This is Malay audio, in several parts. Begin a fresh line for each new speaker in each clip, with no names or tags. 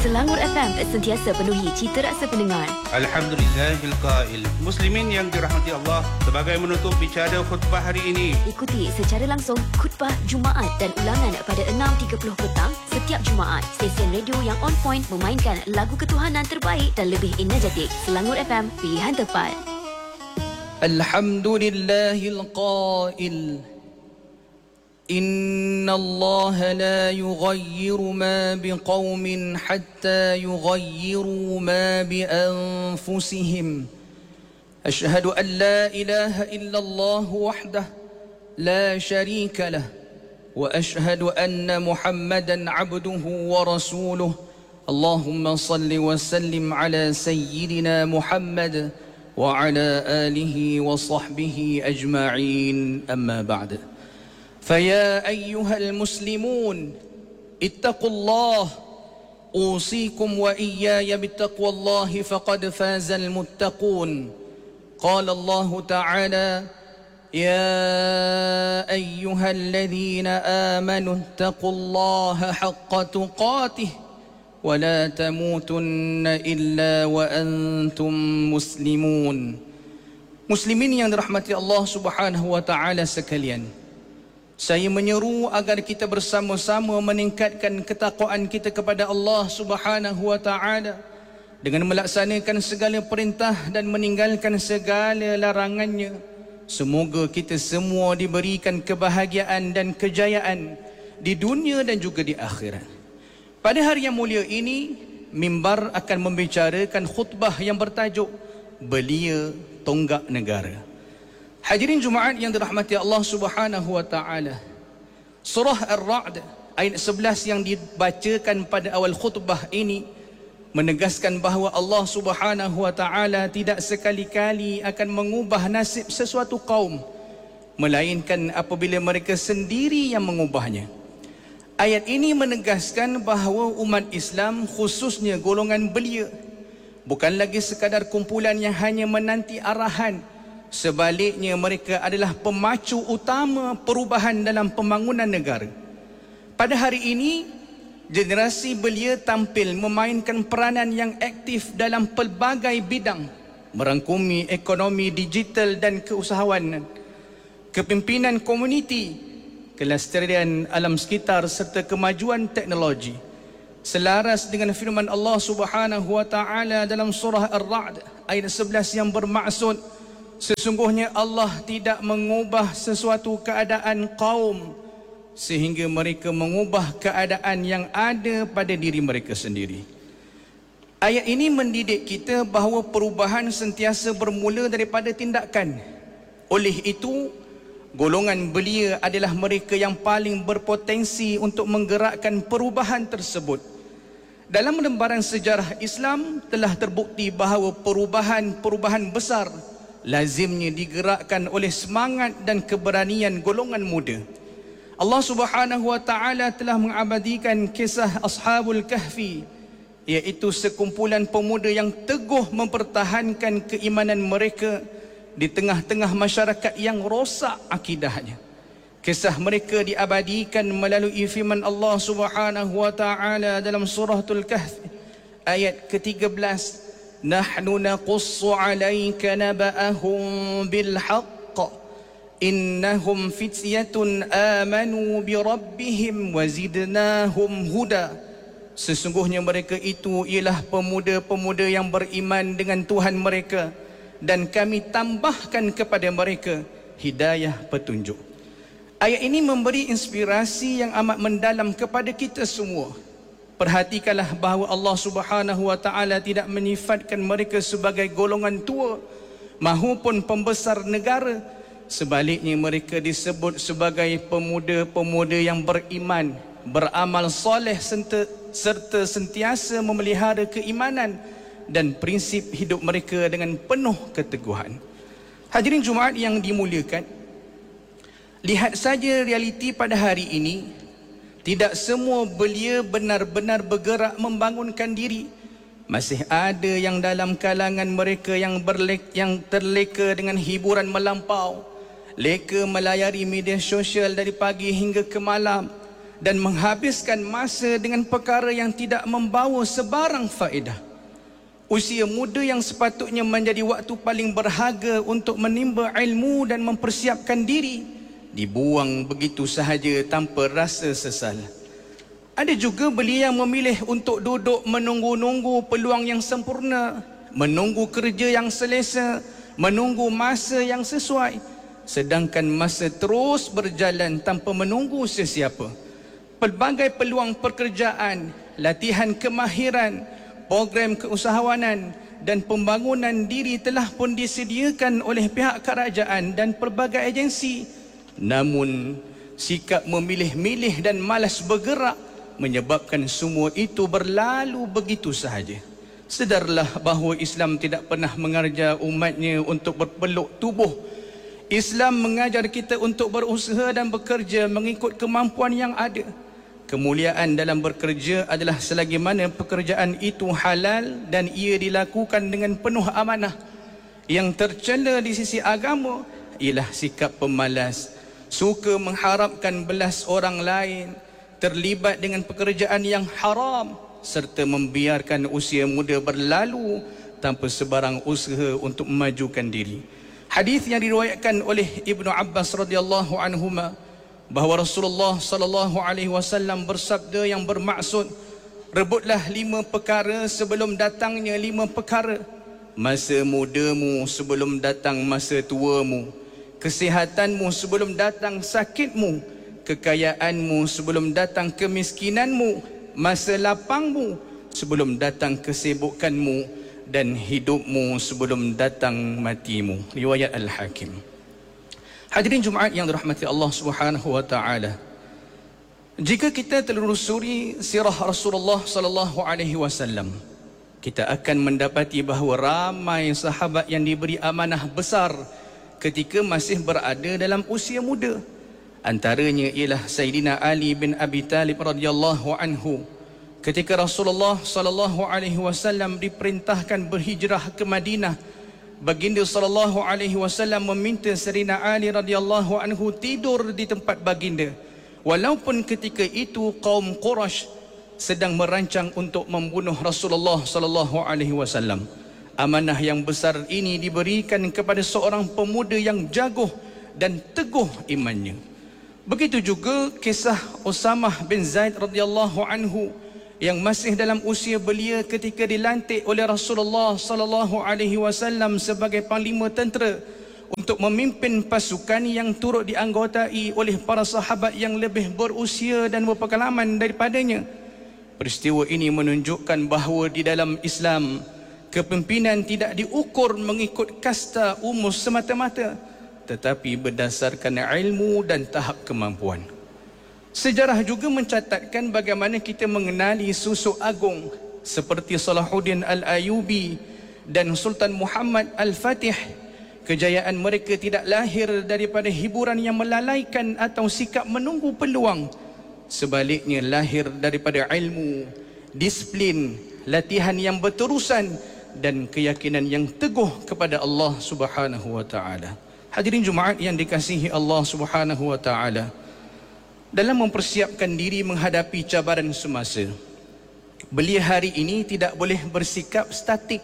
Selangor FM sentiasa penuhi cita rasa pendengar.
Alhamdulillahil qail. Muslimin yang dirahmati Allah, sebagai menutup bicara khutbah hari ini,
Ikuti secara langsung khutbah Jumaat dan ulangan pada 6.30 petang setiap Jumaat. Stesen radio yang on point memainkan lagu ketuhanan terbaik dan lebih energetik. Selangor FM, pilihan tepat.
Alhamdulillahil qail. إن الله لا يغير ما بقوم حتى يغيروا ما بأنفسهم أشهد أن لا إله إلا الله وحده لا شريك له وأشهد أن محمدا عبده ورسوله اللهم صل وسلم على سيدنا محمد وعلى آله وصحبه أجمعين أما بعد فيا أيها المسلمون اتقوا الله أوصيكم وإياي بتقوى الله فقد فاز المتقون قال الله تعالى يا أيها الذين آمنوا اتقوا الله حق تقاته ولا تموتن إلا وأنتم مسلمون. Muslimin yang dirahmati Allah Subhanahu wa taala sekalian, saya menyeru agar kita bersama-sama meningkatkan ketakwaan kita kepada Allah Subhanahu wa taala dengan melaksanakan segala perintah dan meninggalkan segala larangannya. Semoga kita semua diberikan kebahagiaan dan kejayaan di dunia dan juga di akhirat. Pada hari yang mulia ini, mimbar akan membicarakan khutbah yang bertajuk Belia Tonggak Negara. Hadirin Jumaat yang dirahmati Allah Subhanahu wa taala. Surah Ar-Ra'd ayat 11 yang dibacakan pada awal khutbah ini menegaskan bahawa Allah Subhanahu wa taala tidak sekali-kali akan mengubah nasib sesuatu kaum, melainkan apabila mereka sendiri yang mengubahnya. Ayat ini menegaskan bahawa umat Islam, khususnya golongan belia, bukan lagi sekadar kumpulan yang hanya menanti arahan. Sebaliknya, mereka adalah pemacu utama perubahan dalam pembangunan negara. Pada hari ini, generasi belia tampil memainkan peranan yang aktif dalam pelbagai bidang, merangkumi ekonomi digital dan keusahawanan, kepimpinan komuniti, kelestarian alam sekitar serta kemajuan teknologi. Selaras dengan firman Allah Subhanahu wa taala dalam surah Ar-Ra'd ayat 11 yang bermaksud, sesungguhnya Allah tidak mengubah sesuatu keadaan kaum sehingga mereka mengubah keadaan yang ada pada diri mereka sendiri. Ayat ini mendidik kita bahawa perubahan sentiasa bermula daripada tindakan. Oleh itu, golongan belia adalah mereka yang paling berpotensi untuk menggerakkan perubahan tersebut. Dalam lembaran sejarah Islam telah terbukti bahawa perubahan besar lazimnya digerakkan oleh semangat dan keberanian golongan muda. Allah Subhanahu wa taala telah mengabadikan kisah Ashabul Kahfi, iaitu sekumpulan pemuda yang teguh mempertahankan keimanan mereka di tengah-tengah masyarakat yang rosak akidahnya. Kisah mereka diabadikan melalui firman Allah Subhanahu wa taala dalam suratul Kahfi ayat ke-13, Nahnu naqussu alayka naba'ahum bilhaqq innahum fityatun amanu birabbihim wazidnahum huda. Sesungguhnya mereka itu ialah pemuda-pemuda yang beriman dengan Tuhan mereka, dan kami tambahkan kepada mereka hidayah petunjuk. Ayat ini memberi inspirasi yang amat mendalam kepada kita semua. Perhatikanlah bahawa Allah Subhanahu wa taala tidak menyifatkan mereka sebagai golongan tua mahupun pembesar negara. Sebaliknya, mereka disebut sebagai pemuda-pemuda yang beriman, beramal soleh serta sentiasa memelihara keimanan dan prinsip hidup mereka dengan penuh keteguhan. Hadirin Jumaat yang dimuliakan, lihat saja realiti pada hari ini. Tidak semua belia benar-benar bergerak membangunkan diri. Masih ada yang dalam kalangan mereka yang terleka dengan hiburan melampau, leka melayari media sosial dari pagi hingga ke malam, dan menghabiskan masa dengan perkara yang tidak membawa sebarang faedah. Usia muda yang sepatutnya menjadi waktu paling berharga untuk menimba ilmu dan mempersiapkan diri, dibuang begitu sahaja tanpa rasa sesal. Ada juga belia yang memilih untuk duduk menunggu-nunggu peluang yang sempurna, menunggu kerja yang selesa, menunggu masa yang sesuai, sedangkan masa terus berjalan tanpa menunggu sesiapa. Pelbagai peluang pekerjaan, latihan kemahiran, program keusahawanan dan pembangunan diri telah pun disediakan oleh pihak kerajaan dan pelbagai agensi. Namun, sikap memilih-milih dan malas bergerak menyebabkan semua itu berlalu begitu sahaja. Sedarlah bahawa Islam tidak pernah mengajar umatnya untuk berpeluk tubuh. Islam mengajar kita untuk berusaha dan bekerja mengikut kemampuan yang ada. Kemuliaan dalam bekerja adalah selagi mana pekerjaan itu halal dan ia dilakukan dengan penuh amanah. Yang tercela di sisi agama ialah sikap pemalas, suka mengharapkan belas orang lain, terlibat dengan pekerjaan yang haram, serta membiarkan usia muda berlalu tanpa sebarang usaha untuk memajukan diri. Hadis yang diriwayatkan oleh Ibnu Abbas radhiyallahu anhuma bahawa Rasulullah sallallahu alaihi wasallam bersabda yang bermaksud, rebutlah 5 perkara sebelum datangnya 5 perkara. Masa mudamu sebelum datang masa tuamu, kesihatanmu sebelum datang sakitmu, kekayaanmu sebelum datang kemiskinanmu, masa lapangmu sebelum datang kesibukanmu, dan hidupmu sebelum datang matimu. Riwayat Al-Hakim. Hadirin Jumaat yang dirahmati Allah Subhanahu wa taala. Jika kita telusuri sirah Rasulullah sallallahu alaihi wasallam, kita akan mendapati bahawa ramai sahabat yang diberi amanah besar ketika masih berada dalam usia muda. Antaranya ialah Sayyidina Ali bin Abi Talib radhiyallahu anhu. Ketika Rasulullah sallallahu alaihi wasallam diperintahkan berhijrah ke Madinah, baginda sallallahu alaihi wasallam meminta Sayyidina Ali radhiyallahu anhu tidur di tempat baginda, walaupun ketika itu kaum Quraisy sedang merancang untuk membunuh Rasulullah sallallahu alaihi wasallam. Amanah yang besar ini diberikan kepada seorang pemuda yang jaguh dan teguh imannya. Begitu juga kisah Usamah bin Zaid radhiyallahu anhu yang masih dalam usia belia ketika dilantik oleh Rasulullah sallallahu alaihi wasallam sebagai panglima tentera untuk memimpin pasukan yang turut dianggotai oleh para sahabat yang lebih berusia dan berpengalaman daripadanya. Peristiwa ini menunjukkan bahawa di dalam Islam, kepimpinan tidak diukur mengikut kasta umur semata-mata, tetapi berdasarkan ilmu dan tahap kemampuan. Sejarah juga mencatatkan bagaimana kita mengenali susuk agung seperti Salahuddin Al-Ayyubi dan Sultan Muhammad Al-Fatih. Kejayaan mereka tidak lahir daripada hiburan yang melalaikan atau sikap menunggu peluang. Sebaliknya lahir daripada ilmu, disiplin, latihan yang berterusan dan keyakinan yang teguh kepada Allah Subhanahu wa taala. Hadirin Jumaat yang dikasihi Allah Subhanahu wa taala, dalam mempersiapkan diri menghadapi cabaran semasa, belia hari ini tidak boleh bersikap statik.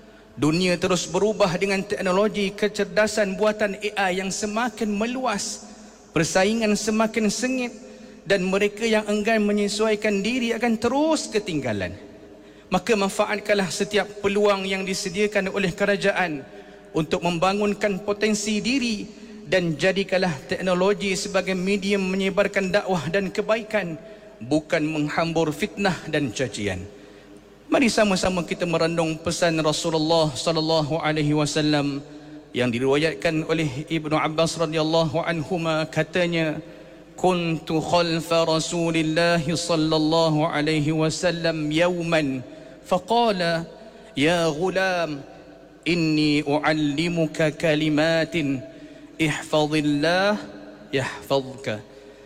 Dunia terus berubah dengan teknologi kecerdasan buatan AI yang semakin meluas, persaingan semakin sengit, dan mereka yang enggan menyesuaikan diri akan terus ketinggalan. Maka manfaatkanlah setiap peluang yang disediakan oleh kerajaan untuk membangunkan potensi diri, dan jadikanlah teknologi sebagai medium menyebarkan dakwah dan kebaikan, bukan menghambur fitnah dan cacian. Mari sama-sama kita merenung pesan Rasulullah sallallahu alaihi wasallam yang diriwayatkan oleh Ibnu Abbas radhiyallahu anhuma, katanya, kuntu khalfa Rasulillah sallallahu alaihi wasallam yawman faqala ya ghulam inni uallimuka kalimatin ihfazillah yahfazka.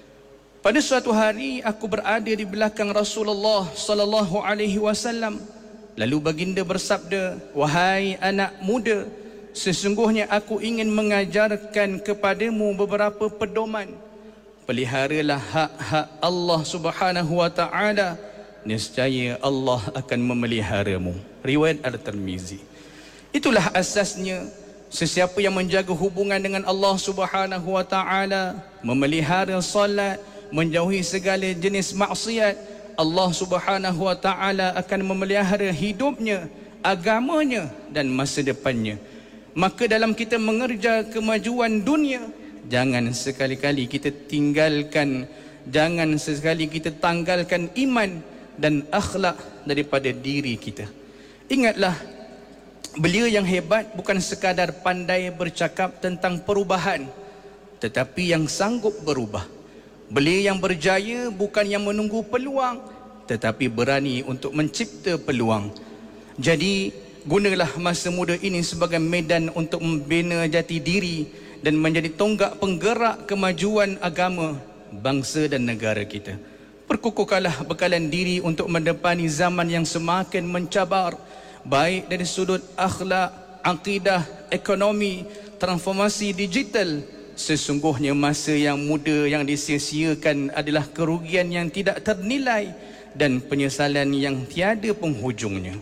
Pada suatu hari aku berada di belakang Rasulullah sallallahu alaihi wasallam. Lalu baginda bersabda, wahai anak muda, sesungguhnya aku ingin mengajarkan kepadamu beberapa pedoman. peliharalah hak-hak Allah Subhanahu wa taala, nescaya Allah akan memeliharamu. Riwayat At-Tirmizi. Itulah asasnya sesiapa yang menjaga hubungan dengan Allah Subhanahu wa taala, memelihara solat, menjauhi segala jenis maksiat, Allah Subhanahu wa taala akan memelihara hidupnya, agamanya dan masa depannya. Maka dalam kita mengerja kemajuan dunia, jangan sekali-kali kita tinggalkan, jangan sekali kita tanggalkan iman dan akhlak daripada diri kita. Ingatlah, belia yang hebat bukan sekadar pandai bercakap tentang perubahan, tetapi yang sanggup berubah. Belia yang berjaya bukan yang menunggu peluang, tetapi berani untuk mencipta peluang. Jadi, gunalah masa muda ini sebagai medan untuk membina jati diri dan menjadi tonggak penggerak kemajuan agama, bangsa dan negara kita. Perkukuhkanlah bekalan diri untuk mendepani zaman yang semakin mencabar, baik dari sudut akhlak, akidah, ekonomi, transformasi digital. Sesungguhnya masa yang muda yang disia-siakan adalah kerugian yang tidak ternilai dan penyesalan yang tiada penghujungnya.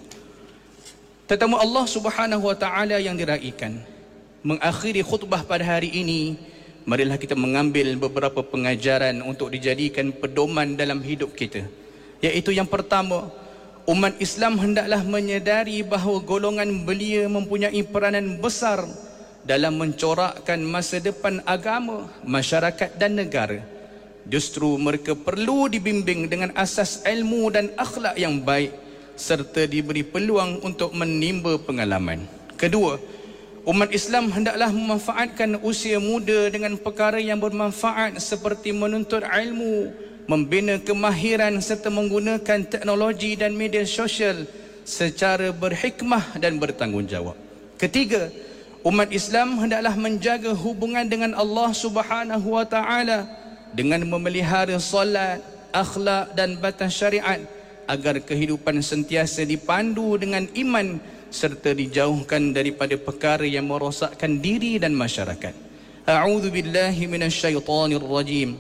Tetamu Allah Subhanahu wa taala yang diraikan, mengakhiri khutbah pada hari ini, marilah kita mengambil beberapa pengajaran untuk dijadikan pedoman dalam hidup kita. Iaitu yang pertama, umat Islam hendaklah menyedari bahawa golongan belia mempunyai peranan besar dalam mencorakkan masa depan agama, masyarakat dan negara. Justru mereka perlu dibimbing dengan asas ilmu dan akhlak yang baik, serta diberi peluang untuk menimba pengalaman. Kedua, umat Islam hendaklah memanfaatkan usia muda dengan perkara yang bermanfaat seperti menuntut ilmu, membina kemahiran serta menggunakan teknologi dan media sosial secara berhikmah dan bertanggungjawab. Ketiga, umat Islam hendaklah menjaga hubungan dengan Allah Subhanahu wa taala dengan memelihara solat, akhlak dan batas syariat agar kehidupan sentiasa dipandu dengan iman serta dijauhkan daripada perkara yang merosakkan diri dan masyarakat. A'udzu billahi minasyaitonir rajim.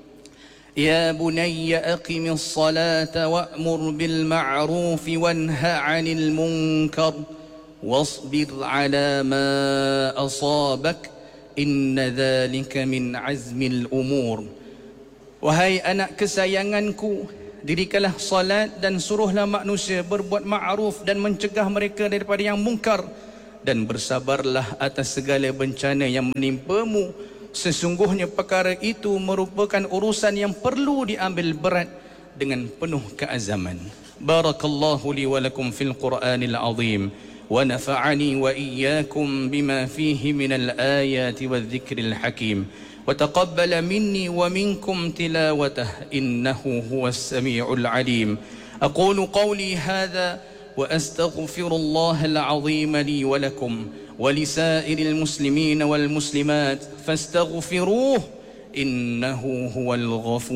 Ya bunayya aqimis salata wa'mur bil ma'ruf wanha 'anil munkar wasbir 'ala ma asabak inna dzalika min azmil umur. Wahai anak kesayanganku, dirikanlah salat dan suruhlah manusia berbuat ma'ruf dan mencegah mereka daripada yang mungkar, dan bersabarlah atas segala bencana yang menimpamu. Sesungguhnya perkara itu merupakan urusan yang perlu diambil berat dengan penuh keazaman. Barakallahu li wa lakum fil Qur'anil azim wa nafa'ani wa iyyakum bima fihi minal ayati wadh-dhikril hakim. وتقبل مني ومنكم تلاوته إنه هو السميع العليم. أقول قولي هذا وأستغفر الله العظيم لي ولكم ولسائر المسلمين والمسلمات فاستغفروه إنه هو الغفور